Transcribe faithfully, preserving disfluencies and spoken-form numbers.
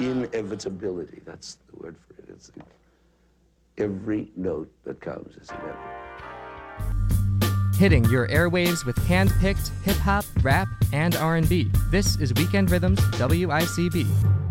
Inevitability, that's the word for it. It's every note that comes is inevitable. Hitting your airwaves with hand-picked hip-hop, rap, and R and B. This is Weekend Rhythms W I C B.